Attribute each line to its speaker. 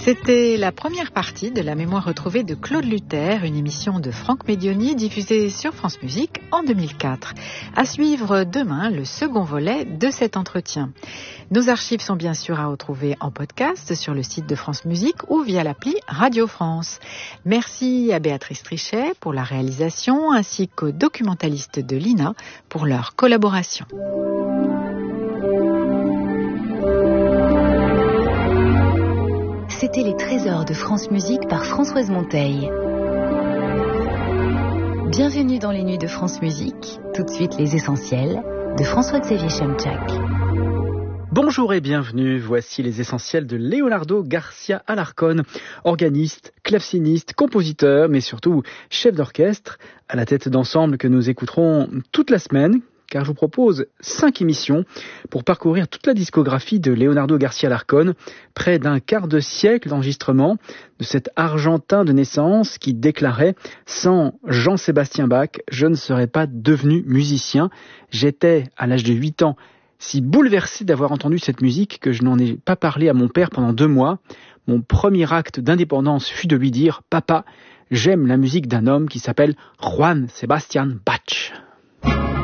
Speaker 1: C'était la première partie de la mémoire retrouvée de Claude Luther, une émission de Franck Medioni diffusée sur France Musique en 2004. À suivre demain le second volet de cet entretien. Nos archives sont bien sûr à retrouver en podcast sur le site de France Musique ou via l'appli Radio France. Merci à Béatrice Trichet pour la réalisation ainsi qu'aux documentalistes de l'INA pour leur collaboration.
Speaker 2: C'était les trésors de France Musique par Françoise Monteil. Bienvenue dans les nuits de France Musique. Tout de suite les essentiels de François-Xavier Chamchak.
Speaker 3: Bonjour et bienvenue, voici les essentiels de Leonardo Garcia Alarcón, organiste, claveciniste, compositeur, mais surtout chef d'orchestre, à la tête d'ensemble que nous écouterons toute la semaine, car je vous propose 5 émissions pour parcourir toute la discographie de Leonardo Garcia Alarcón, près d'un quart de siècle d'enregistrement de cet Argentin de naissance qui déclarait « Sans Jean-Sébastien Bach, je ne serais pas devenu musicien. J'étais, à l'âge de 8 ans, si bouleversé d'avoir entendu cette musique que je n'en ai pas parlé à mon père pendant 2 mois. Mon premier acte d'indépendance fut de lui dire « Papa, j'aime la musique d'un homme qui s'appelle Juan Sebastián Bach ».